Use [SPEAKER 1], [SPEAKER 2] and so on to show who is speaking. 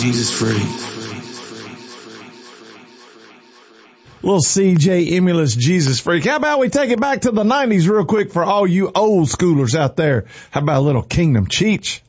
[SPEAKER 1] Jesus Freak.
[SPEAKER 2] Little CJ Emulous Jesus Freak. How about we take it back to the 90s real quick for all you old schoolers out there? How about a little Kingdom Cheech?